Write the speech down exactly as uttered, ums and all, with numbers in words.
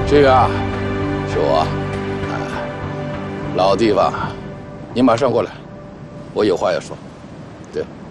这个啊，是我，啊，老地方，你马上过来，我有话要说。对。